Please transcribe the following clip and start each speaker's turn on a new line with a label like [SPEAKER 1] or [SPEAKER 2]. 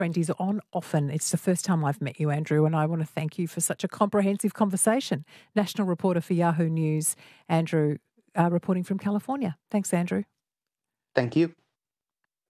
[SPEAKER 1] Friend is on often. It's the first time I've met you, Andrew, and I want to thank you for such a comprehensive conversation. National reporter for Yahoo News, Andrew, reporting from California. Thanks, Andrew.
[SPEAKER 2] Thank you.